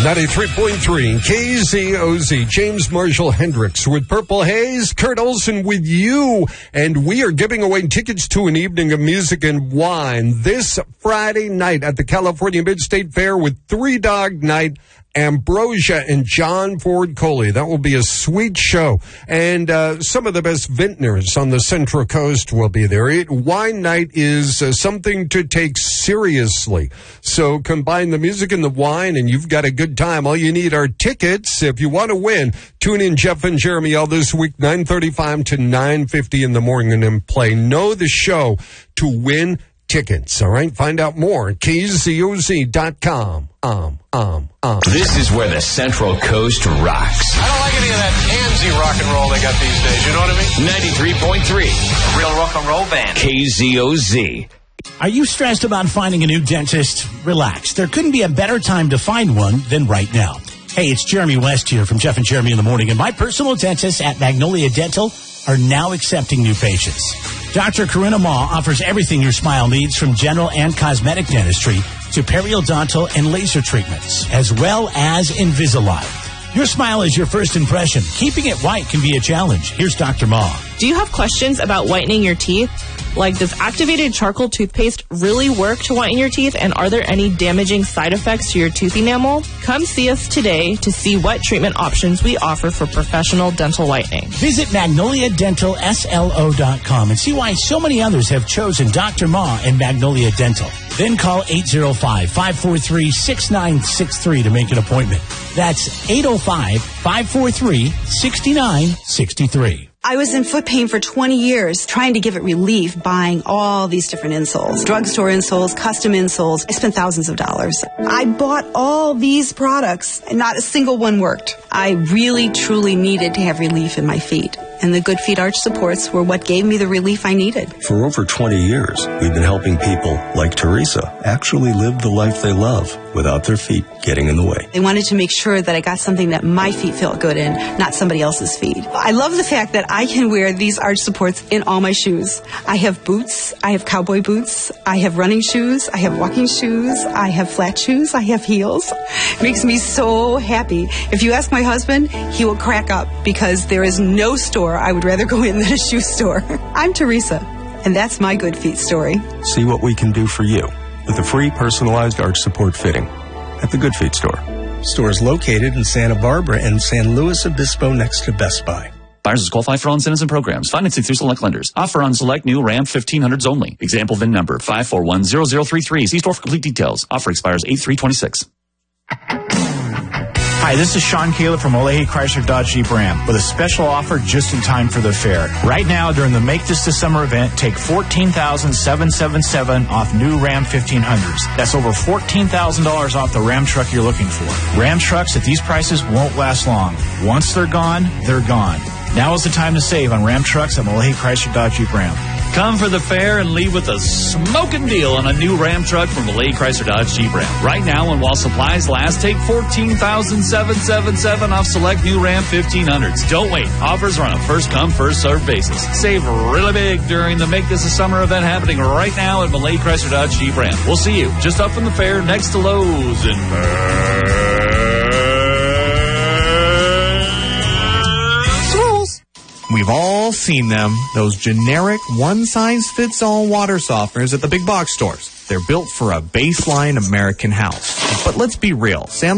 93.3 KZOZ. James Marshall Hendricks with Purple Haze. Kurt Olson with you. And we are giving away tickets to an evening of music and wine this Friday night at the California Mid-State Fair with Three Dog Night, Ambrosia and John Ford Coley. That will be a sweet show. And some of the best vintners on the Central Coast will be there. Wine night is something to take seriously. So combine the music and the wine, and you've got a good time. All you need are tickets. If you want to win, tune in Jeff and Jeremy all this week, 9:35 to 9:50 in the morning, and play Know the Show to win tickets. All right? Find out more at KZOZ.com. This is where the Central Coast rocks. I don't like any of that handsy rock and roll they got these days, you know what I mean? 93.3. A real rock and roll band. KZOZ. Are you stressed about finding a new dentist? Relax. There couldn't be a better time to find one than right now. Hey, it's Jeremy West here from Jeff and Jeremy in the Morning, and my personal dentists at Magnolia Dental are now accepting new patients. Dr. Corinna Ma offers everything your smile needs, from general and cosmetic dentistry to periodontal and laser treatments, as well as Invisalign. Your smile is your first impression. Keeping it white can be a challenge. Here's Dr. Ma. Do you have questions about whitening your teeth? Like, does activated charcoal toothpaste really work to whiten your teeth? And are there any damaging side effects to your tooth enamel? Come see us today to see what treatment options we offer for professional dental whitening. Visit MagnoliaDentalSLO.com and see why so many others have chosen Dr. Ma and Magnolia Dental. Then call 805-543-6963 to make an appointment. That's 805-543-6963. I was in foot pain for 20 years, trying to give it relief, buying all these different insoles. Drugstore insoles, custom insoles. I spent thousands of dollars. I bought all these products, and not a single one worked. I really, truly needed to have relief in my feet. And the Good Feet Arch supports were what gave me the relief I needed. For over 20 years, we've been helping people like Teresa actually live the life they love without their feet getting in the way. They wanted to make sure that I got something that my feet felt good in, not somebody else's feet. I love the fact that I can wear these arch supports in all my shoes. I have boots, I have cowboy boots, I have running shoes, I have walking shoes, I have flat shoes, I have heels. It makes me so happy. If you ask my husband, he will crack up because there is no store I would rather go in than a shoe store. I'm Teresa, and that's my Good Feet story. See what we can do for you with a free personalized arch support fitting at the Good Feet store. Store is located in Santa Barbara and San Luis Obispo next to Best Buy. Buyers qualify for all incentives and programs. Financing through select lenders. Offer on select new Ram 1500s only. Example VIN number 5410033. See store for complete details. Offer expires 8/3/26. Hi, this is Sean Kaler from Olehi Chrysler Dodge Jeep Ram with a special offer just in time for the fair. Right now, during the Make This the Summer event, take $14,777 off new Ram 1500s. That's over $14,000 off the Ram truck you're looking for. Ram trucks at these prices won't last long. Once they're gone, they're gone. Now is the time to save on Ram trucks at Olehi Chrysler Dodge Jeep Ram. Come for the fair and leave with a smoking deal on a new Ram truck from Olehi Chrysler Dodge Jeep Ram. Right now, and while supplies last, take $14,777 off select new Ram 1500s. Don't wait. Offers are on a first-come, first-served basis. Save really big during the Make This a Summer event happening right now at Olehi Chrysler Dodge Jeep Ram. We'll see you just up from the fair next to Lowe's in We've all seen them, those generic one-size-fits-all water softeners at the big box stores. They're built for a baseline American house. But let's be real, Sam